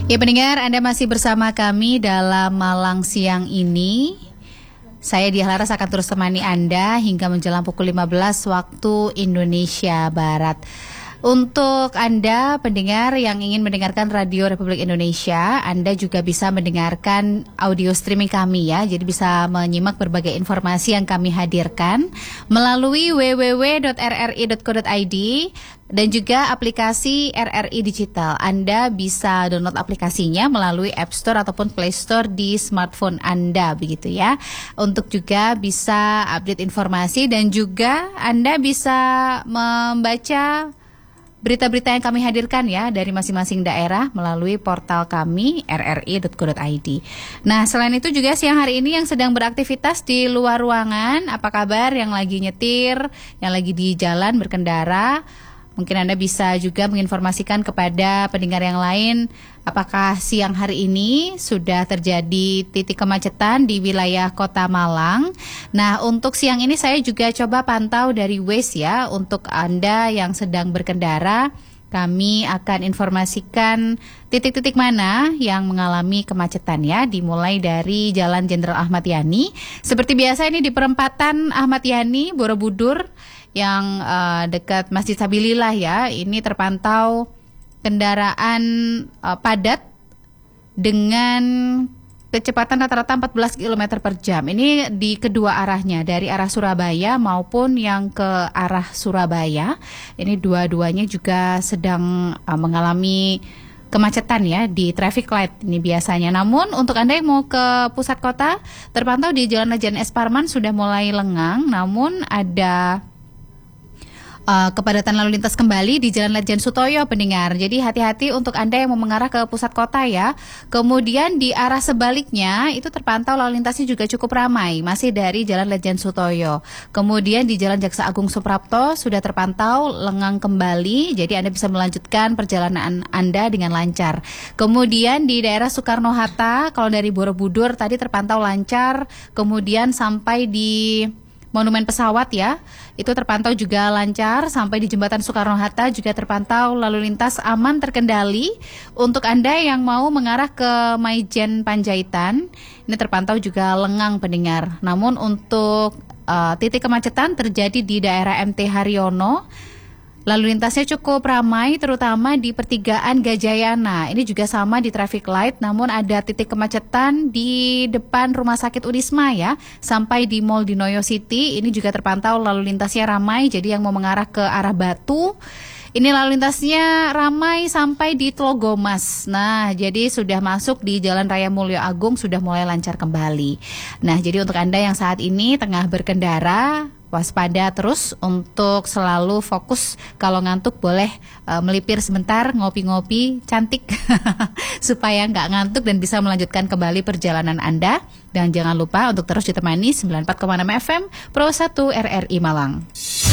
Ya pendengar, Anda masih bersama kami dalam Malang Siang ini. Saya Diah Laras akan terus temani Anda hingga menjelang pukul 15 waktu Indonesia Barat. Untuk Anda pendengar yang ingin mendengarkan Radio Republik Indonesia, Anda juga bisa mendengarkan audio streaming kami ya. Jadi bisa menyimak berbagai informasi yang kami hadirkan melalui www.rri.co.id dan juga aplikasi RRI Digital. Anda bisa download aplikasinya melalui App Store ataupun Play Store di smartphone Anda begitu ya. Untuk juga bisa update informasi dan juga Anda bisa membaca berita-berita yang kami hadirkan ya dari masing-masing daerah melalui portal kami rri.co.id. Nah, selain itu juga siang hari ini yang sedang beraktivitas di luar ruangan, apa kabar yang lagi nyetir, yang lagi di jalan berkendara? Mungkin Anda bisa juga menginformasikan kepada pendengar yang lain apakah siang hari ini sudah terjadi titik kemacetan di wilayah Kota Malang. Nah, untuk siang ini saya juga coba pantau dari Waze ya. Untuk Anda yang sedang berkendara, kami akan informasikan titik-titik mana yang mengalami kemacetan ya. Dimulai dari Jalan Jenderal Ahmad Yani. Seperti biasa ini di perempatan Ahmad Yani, Borobudur, yang dekat Masjid Sabilillah ya, ini terpantau kendaraan padat dengan kecepatan rata-rata 14 km per jam. Ini di kedua arahnya, dari arah Surabaya maupun yang ke arah Surabaya. Ini dua-duanya juga sedang mengalami kemacetan ya di traffic light ini biasanya. Namun untuk Anda yang mau ke pusat kota, terpantau di Jalan Lejen S. Parman sudah mulai lengang, namun ada kepadatan lalu lintas kembali di Jalan Lejen Sutoyo pendengar. Jadi hati-hati untuk Anda yang mau mengarah ke pusat kota ya. Kemudian di arah sebaliknya itu terpantau lalu lintasnya juga cukup ramai, masih dari Jalan Lejen Sutoyo. Kemudian di Jalan Jaksa Agung Suprapto sudah terpantau lengang kembali, jadi Anda bisa melanjutkan perjalanan Anda dengan lancar. Kemudian di daerah Soekarno-Hatta, kalau dari Borobudur tadi terpantau lancar, kemudian sampai di Monumen Pesawat ya, itu terpantau juga lancar. Sampai di Jembatan Soekarno-Hatta juga terpantau lalu lintas aman terkendali. Untuk Anda yang mau mengarah ke Maijen Panjaitan, ini terpantau juga lengang pendengar. Namun untuk titik kemacetan terjadi di daerah MT Haryono. Lalu lintasnya cukup ramai, terutama di pertigaan Gajayana. Ini juga sama di traffic light, namun ada titik kemacetan di depan Rumah Sakit Unisma ya. Sampai di Mall Dinoyo City, ini juga terpantau lalu lintasnya ramai. Jadi yang mau mengarah ke arah Batu, ini lalu lintasnya ramai sampai di Tlogomas. Nah, jadi sudah masuk di Jalan Raya Mulyo Agung, sudah mulai lancar kembali. Nah, jadi untuk Anda yang saat ini tengah berkendara, waspada terus untuk selalu fokus. Kalau ngantuk boleh melipir sebentar, ngopi-ngopi cantik supaya nggak ngantuk dan bisa melanjutkan kembali perjalanan Anda. Dan jangan lupa untuk terus ditemani 94,6 FM Pro 1 RRI Malang.